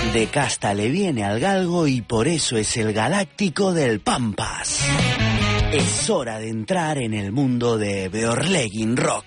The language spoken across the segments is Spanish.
De casta le viene al galgo y por eso es el galáctico del Pampas. Es hora de entrar en el mundo de Beorlegin Rock.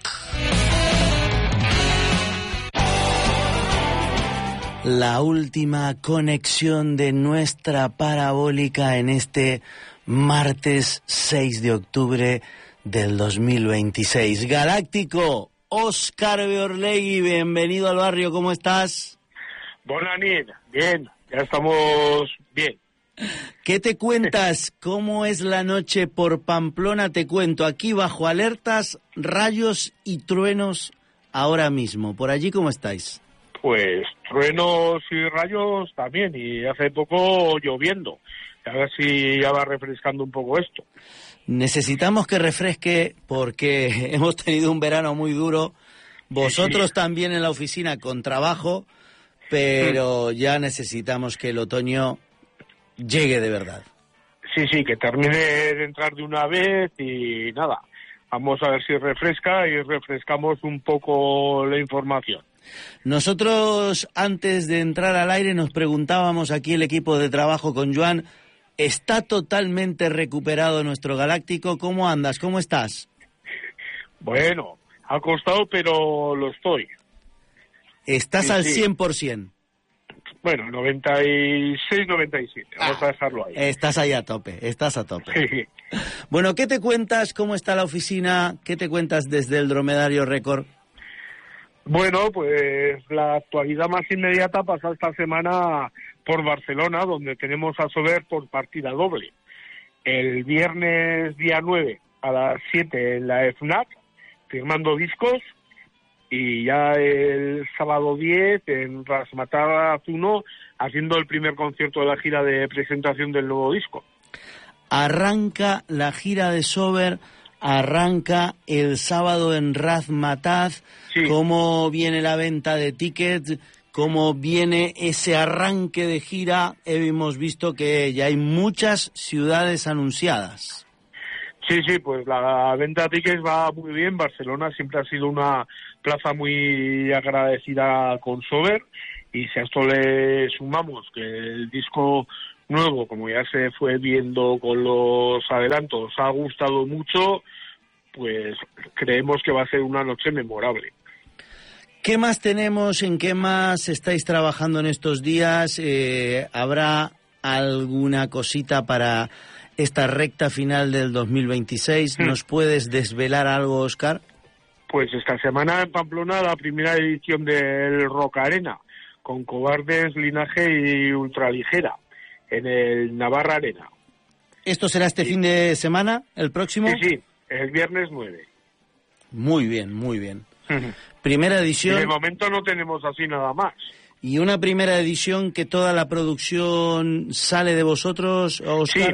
La última conexión de nuestra parabólica en este martes 6 de octubre del 2026. Galáctico, Óscar Beorlegui, bienvenido al barrio, ¿cómo estás? Buenas noches, bien, ya estamos bien. ¿Qué te cuentas? ¿Cómo es la noche por Pamplona? Te cuento, aquí bajo alertas, rayos y truenos ahora mismo. ¿Por allí cómo estáis? Pues truenos y rayos también, y hace poco lloviendo. A ver si ya va refrescando un poco esto. Necesitamos que refresque porque hemos tenido un verano muy duro. Vosotros sí. También en la oficina con trabajo, pero ya necesitamos que el otoño llegue de verdad. Sí, que termine de entrar de una vez y nada. Vamos a ver si refresca y refrescamos un poco la información. Nosotros, antes de entrar al aire, nos preguntábamos aquí el equipo de trabajo con Joan, ¿está totalmente recuperado nuestro Galáctico? ¿Cómo andas? ¿Cómo estás? Bueno, ha costado, pero lo estoy. ¿Estás al 100%? Bueno, 96, 97, vamos a dejarlo ahí. Estás ahí a tope, estás a tope. Sí. Bueno, ¿qué te cuentas? ¿Cómo está la oficina? ¿Qué te cuentas desde el Dromedario Record? Bueno, pues la actualidad más inmediata pasa esta semana por Barcelona, donde tenemos a Sober por partida doble. El viernes día 9 a las 7 en la FNAC, firmando discos, y ya el sábado 10 en Razmataz 1, haciendo el primer concierto de la gira de presentación del nuevo disco. Arranca la gira de Sober, arranca el sábado en Razmataz. Sí. ¿Cómo viene la venta de tickets? ¿Cómo viene ese arranque de gira? Hemos visto que ya hay muchas ciudades anunciadas. Sí, pues la venta de tickets va muy bien. Barcelona siempre ha sido una plaza muy agradecida con Sober, y si a esto le sumamos que el disco nuevo, como ya se fue viendo con los adelantos, ha gustado mucho, pues creemos que va a ser una noche memorable. ¿Qué más tenemos? ¿En qué más estáis trabajando en estos días? ¿Habrá alguna cosita para esta recta final del 2026? ¿Nos puedes desvelar algo, Óscar? Pues esta semana en Pamplona la primera edición del Rock Arena, con Cobardes, Linaje y Ultraligera, en el Navarra Arena. ¿Esto será este fin de semana, el próximo? Sí, el viernes 9. Muy bien. Primera edición. De momento no tenemos así nada más. ¿Y una primera edición que toda la producción sale de vosotros, Óscar?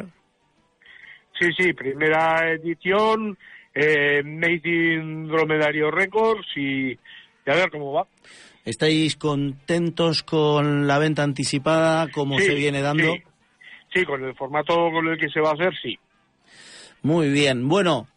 Sí, primera edición, made in Dromedario Records, y a ver cómo va. ¿Estáis contentos con la venta anticipada, cómo se viene dando? Sí, con el formato con el que se va a hacer, sí. Muy bien. Bueno,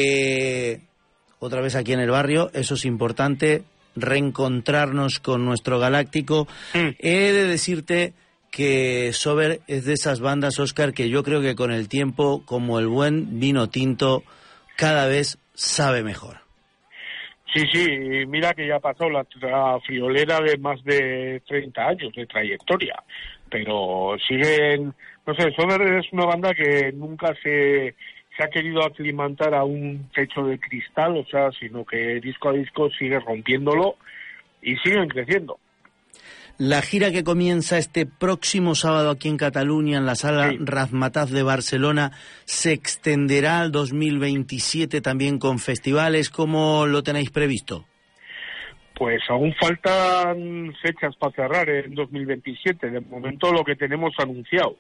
otra vez aquí en el barrio, eso es importante, reencontrarnos con nuestro Galáctico. He de decirte que Sober es de esas bandas, Óscar, que yo creo que con el tiempo, como el buen vino tinto, cada vez sabe mejor. Sí, mira que ya pasó la friolera de más de 30 años de trayectoria, pero siguen, no sé, Sober es una banda que nunca se ha querido aclimatar a un techo de cristal, o sea, sino que disco a disco sigue rompiéndolo y siguen creciendo. La gira que comienza este próximo sábado aquí en Cataluña, en la sala Razmataz de Barcelona, se extenderá al 2027 también con festivales. ¿Cómo lo tenéis previsto? Pues aún faltan fechas para cerrar en 2027. De momento lo que tenemos anunciado.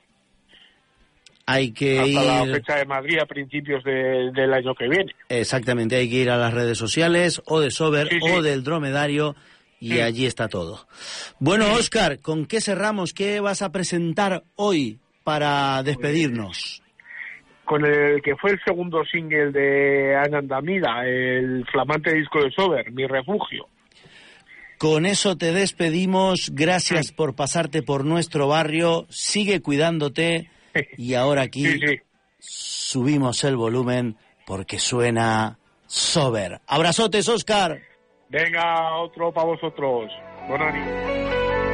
Hay que hasta ir... la fecha de Madrid a principios del año que viene. Exactamente, hay que ir a las redes sociales, o de Sober o del Dromedario, y allí está todo. Bueno, Óscar, ¿con qué cerramos? ¿Qué vas a presentar hoy para despedirnos? Con el que fue el segundo single de Anandamida, el flamante disco de Sober, Mi Refugio. Con eso te despedimos. Gracias por pasarte por nuestro barrio. Sigue cuidándote. Y ahora aquí subimos el volumen porque suena Sober. Abrazotes, Óscar. Venga, otro para vosotros. Buenas noches.